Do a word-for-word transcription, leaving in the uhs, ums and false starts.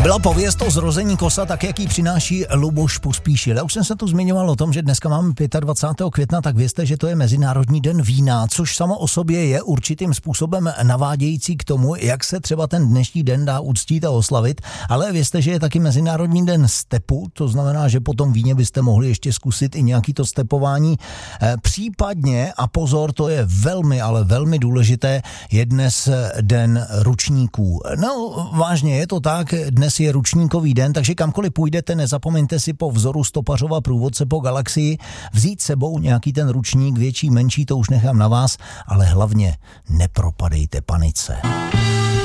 Byla pověst o zrození kosa, tak jak ji přináší Luboš Pospíšil. Já už jsem se tu zmiňoval o tom, že dneska máme dvacátého pátého května, tak vězte, že to je Mezinárodní den vína, což samo o sobě je určitým způsobem navádějící k tomu, jak se třeba ten dnešní den dá uctít a oslavit, ale vězte, že je taky Mezinárodní den stepu, to znamená, že po tom víně byste mohli ještě zkusit i nějaký to stepování. Případně, a pozor, to je velmi, ale velmi důležité, je dnes den ručníků. No, vážně je to tak, dnes je ručníkový den, takže kamkoliv půjdete, nezapomeňte si po vzoru stopařova průvodce po galaxii vzít sebou nějaký ten ručník, větší, menší, to už nechám na vás, ale hlavně nepropadejte panice.